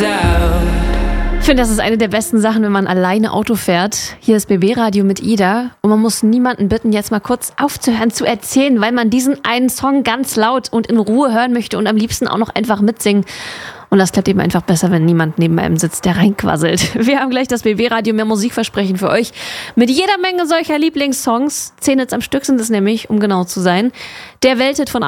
Ich finde, das ist eine der besten Sachen, wenn man alleine Auto fährt. Hier ist BB-Radio mit Ida und man muss niemanden bitten, jetzt mal kurz aufzuhören zu erzählen, weil man diesen einen Song ganz laut und in Ruhe hören möchte und am liebsten auch noch einfach mitsingen. Und das klappt eben einfach besser, wenn niemand neben einem sitzt, der reinquasselt. Wir haben gleich das BB-Radio mehr Musikversprechen für euch mit jeder Menge solcher Lieblingssongs. 10 Hits am Stück sind es nämlich, um genau zu sein. Der Welthit von